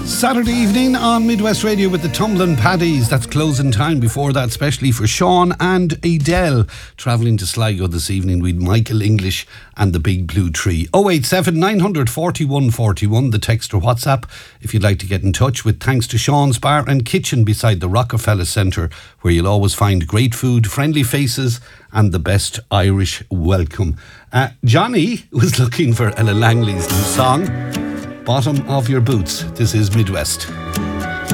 Saturday evening on Midwest Radio with the Tumbling Paddies. That's closing time. Before that, especially for Sean and Adele. Travelling to Sligo this evening with Michael English and the Big Blue Tree. 087 941 41, the text or WhatsApp if you'd like to get in touch, with thanks to Sean's Bar and Kitchen beside the Rockefeller Centre, where you'll always find great food, friendly faces and the best Irish welcome. Johnny was looking for Ella Langley's new song, Bottom of Your Boots. This is Midwest.